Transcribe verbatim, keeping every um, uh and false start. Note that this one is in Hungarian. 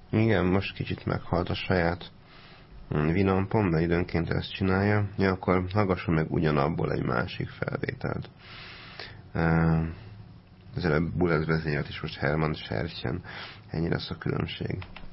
Igen, most kicsit meghalt a saját Winampom, de időnként ezt csinálja. Ja, akkor hallgassam meg ugyanabból egy másik felvételt. Az előbb Bullet vezényelt is most Hermann Scherchen. Ennyi lesz a különbség.